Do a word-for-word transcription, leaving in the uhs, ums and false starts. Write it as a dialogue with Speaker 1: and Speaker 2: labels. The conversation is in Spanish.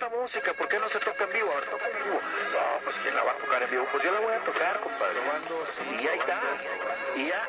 Speaker 1: esa música, ¿por qué no se toca en vivo? A ver, toca en vivo. No, pues ¿quién la va a tocar en vivo? Pues yo la voy a tocar, compadre.
Speaker 2: Probando, sí,
Speaker 1: y ahí está.
Speaker 2: probando, probando.
Speaker 1: Y ya,